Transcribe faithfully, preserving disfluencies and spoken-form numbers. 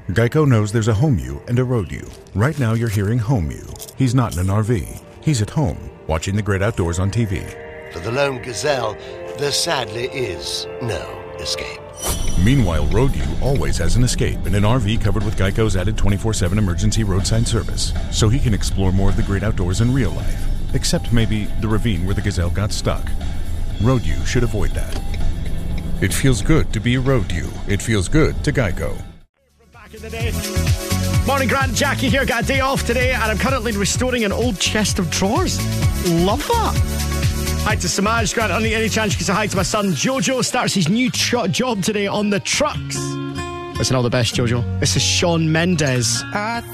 Geico knows there's a home you and a road you. Right now you're hearing home you. He's not in an R V. He's at home, watching the great outdoors on T V. For the lone gazelle, there sadly is no escape. Meanwhile, road you always has an escape in an R V covered with Geico's added twenty-four seven emergency roadside service, so he can explore more of the great outdoors in real life, except maybe the ravine where the gazelle got stuck. Road you should avoid that. It feels good to be a road you. It feels good to Geico. Back in the day. Morning, Grant. Jackie here. Got a day off today, and I'm currently restoring an old chest of drawers. Love that. Hi to Samaj. Grant, only any chance you can say hi to my son Jojo. Starts his new tr- job today on the trucks. Listen, all the best, Jojo. This is Shawn Mendes. I